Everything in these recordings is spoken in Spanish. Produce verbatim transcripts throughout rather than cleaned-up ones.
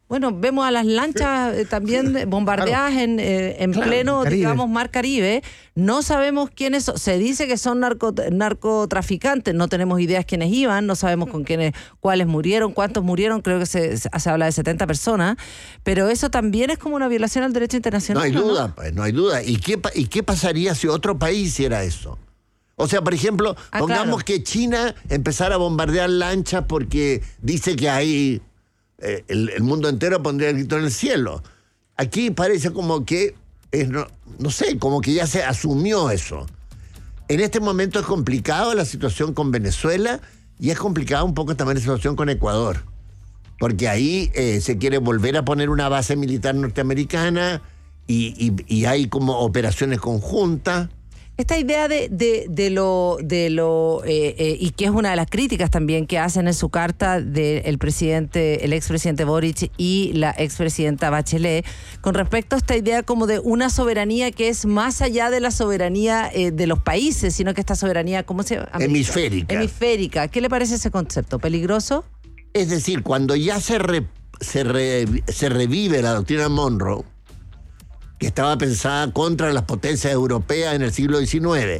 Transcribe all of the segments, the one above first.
Bueno, vemos a las lanchas eh, también bombardeadas claro. en, eh, en claro, pleno, Caribe. digamos, mar Caribe. No sabemos quiénes son. Se dice que son narco, narcotraficantes. No tenemos ideas quiénes iban. No sabemos con quiénes, cuáles murieron, cuántos murieron. Creo que se, se habla de setenta personas. Pero eso también es como una violación al derecho internacional. No hay ¿no? duda, pues, no hay duda. ¿Y qué, ¿Y qué pasaría si otro país hiciera eso? O sea, por ejemplo, ah, pongamos claro. que China empezara a bombardear lanchas porque dice que hay... Eh, el, el mundo entero pondría el grito en el cielo. Aquí parece como que, es, no, no sé, como que ya se asumió eso. En este momento es complicado la situación con Venezuela y es complicada un poco también la situación con Ecuador. Porque ahí eh, se quiere volver a poner una base militar norteamericana y, y, y hay como operaciones conjuntas. Esta idea de, de, de lo, de lo eh, eh, y que es una de las críticas también que hacen en su carta del presidente, el expresidente Boric y la expresidenta Bachelet, con respecto a esta idea como de una soberanía que es más allá de la soberanía eh, de los países, sino que esta soberanía, ¿cómo se llama? Hemisférica. Hemisférica. ¿Qué le parece ese concepto? ¿Peligroso? Es decir, cuando ya se, re, se, re, se revive la doctrina Monroe, que estaba pensada contra las potencias europeas en el siglo diecinueve,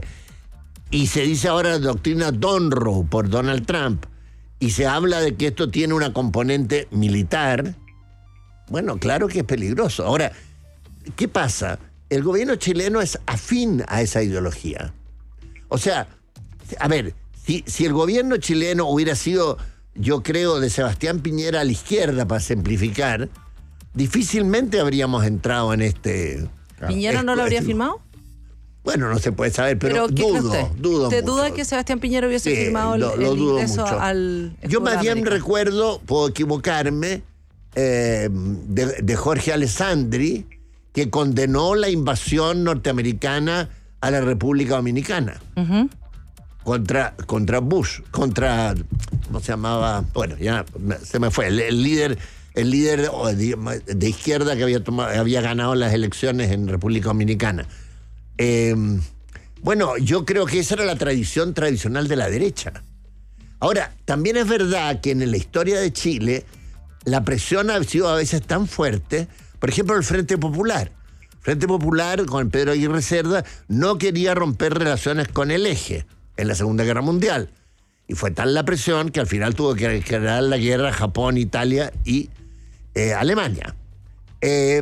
y se dice ahora la doctrina Monroe por Donald Trump, y se habla de que esto tiene una componente militar, bueno, claro que es peligroso. Ahora, ¿qué pasa? El gobierno chileno es afín a esa ideología. O sea, a ver, si, si el gobierno chileno hubiera sido, yo creo, de Sebastián Piñera a la izquierda, para simplificar, difícilmente habríamos entrado en este... ¿Piñera no lo habría firmado? Bueno, no se puede saber, pero, pero dudo, usted? dudo ¿Usted mucho. duda que Sebastián Piñera hubiese sí, firmado lo, el, lo el dudo ingreso mucho. al... Yo más bien recuerdo, puedo equivocarme, eh, de, de Jorge Alessandri, que condenó la invasión norteamericana a la República Dominicana. Uh-huh. Contra, contra Bush, contra... ¿Cómo se llamaba? Bueno, ya se me fue. El, el líder... el líder de izquierda que había, tomado, había ganado las elecciones en República Dominicana. Eh, bueno, yo creo que esa era la tradición tradicional de la derecha. Ahora, también es verdad que en la historia de Chile la presión ha sido a veces tan fuerte, por ejemplo, el Frente Popular. El Frente Popular, con Pedro Aguirre Cerda, no quería romper relaciones con el eje en la Segunda Guerra Mundial. Y fue tal la presión que al final tuvo que declarar la guerra Japón, Italia y Eh, Alemania. Eh,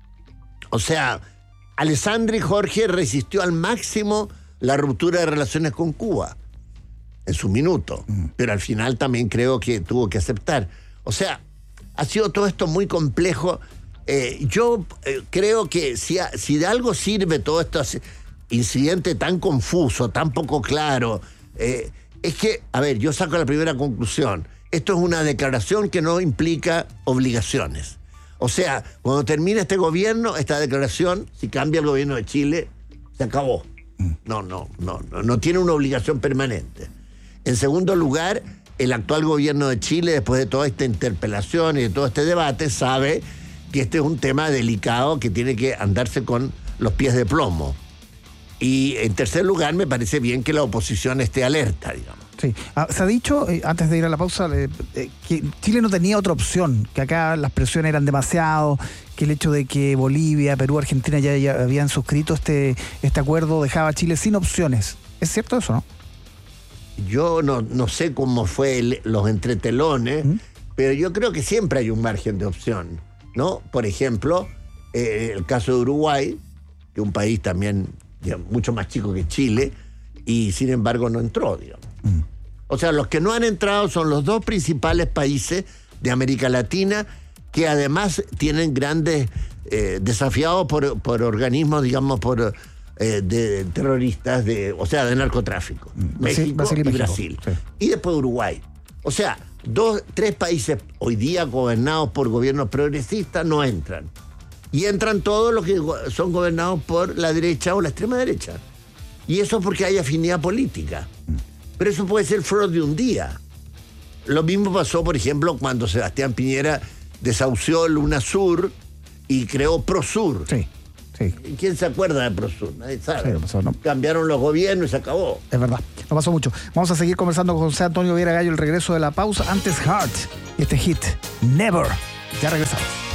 o sea, Alessandri Jorge resistió al máximo la ruptura de relaciones con Cuba en su minuto, mm. pero al final también creo que tuvo que aceptar. O sea, ha sido todo esto muy complejo. Eh, yo eh, creo que si, si de algo sirve todo este incidente tan confuso, tan poco claro, eh, es que, a ver, yo saco la primera conclusión. Esto es una declaración que no implica obligaciones. O sea, cuando termine este gobierno, esta declaración, si cambia el gobierno de Chile, se acabó. No, no, no, no, no tiene una obligación permanente. En segundo lugar, el actual gobierno de Chile, después de toda esta interpelación y de todo este debate, sabe que este es un tema delicado que tiene que andarse con los pies de plomo. Y en tercer lugar, me parece bien que la oposición esté alerta, digamos. Sí, ah, se ha dicho, eh, antes de ir a la pausa, eh, eh, que Chile no tenía otra opción, que acá las presiones eran demasiado, que el hecho de que Bolivia, Perú, Argentina ya, ya habían suscrito este, este acuerdo dejaba a Chile sin opciones. ¿Es cierto eso, no? Yo no, no sé cómo fue el, los entretelones, ¿Mm? pero yo creo que siempre hay un margen de opción, ¿no? Por ejemplo, eh, el caso de Uruguay, que es un país también digamos, mucho más chico que Chile, y sin embargo no entró, digamos. Mm. O sea, los que no han entrado son los dos principales países de América Latina que además tienen grandes eh, desafiados por, por organismos, digamos, por eh, de terroristas, de, o sea, de narcotráfico. Mm. México Brasil y, y México. Brasil. Sí. Y después Uruguay. O sea, dos, tres países hoy día gobernados por gobiernos progresistas no entran. Y entran todos los que son gobernados por la derecha o la extrema derecha. Y eso porque hay afinidad política. Pero eso puede ser flor de un día. Lo mismo pasó, por ejemplo, cuando Sebastián Piñera desahució el UNASUR y creó PROSUR. Sí, sí. ¿Quién se acuerda de PROSUR? Nadie sabe. Sí, pasó, ¿no? Cambiaron los gobiernos y se acabó. Es verdad, no pasó mucho. Vamos a seguir conversando con José Antonio Viera Gallo, el regreso de la pausa. Antes Heart y este hit, Never. Ya regresamos.